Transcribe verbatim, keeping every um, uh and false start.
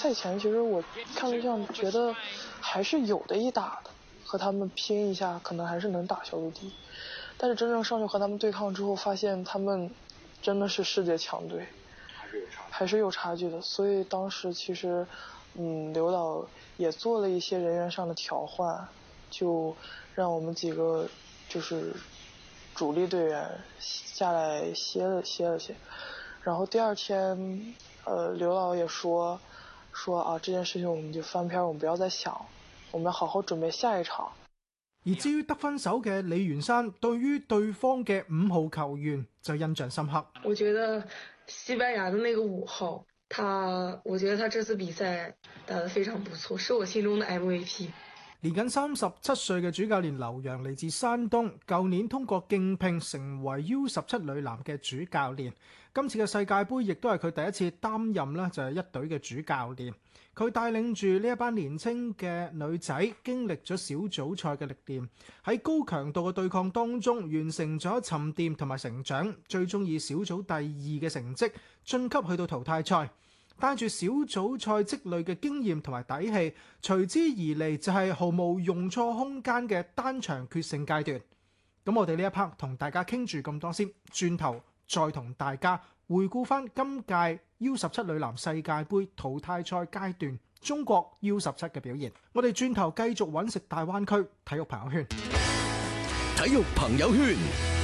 赛前其实我看录像觉得还是有的一打的，和他们拼一下可能还是能打小组第一，但是真正上去和他们对抗之后，发现他们真的是世界强队， 还是有差距， 还是有差距的。所以当时其实嗯，刘导也做了一些人员上的调换，就让我们几个就是主力队员下来歇了歇了歇，然后第二天呃刘导也说说啊，这件事情我們就翻篇，我們不要再想，我們要好好準備下一場。 而至於得分手嘅李元山，對於對方嘅五號球員就印象深刻。 我覺得西班牙的那個五號，他我覺得他這次比賽打得非常不錯，是我心中的 M V P。 年僅三十七歲嘅主教練劉洋嚟自山東，舊年通過競聘成為 U 十七女籃嘅主教練。今次嘅世界盃亦都係佢第一次擔任呢就係一隊嘅主教練。佢帶領住呢一班年輕嘅女仔，經歷咗小組賽嘅歷練，喺高強度嘅對抗當中完成咗沉澱同埋成長，最終以小組第二嘅成績晉級去到淘汰賽。帶住小組賽積累嘅經驗同埋底氣，隨之而嚟就係毫無容錯空間嘅單場決勝階段。咁我哋呢一 part 同大家傾住咁多先，轉頭再同大家回顧翻今屆 U 十七女籃世界盃淘汰賽階段中國 U 十七嘅表現。我哋轉頭繼續揾食大灣區體育朋友圈。 體育朋友圈。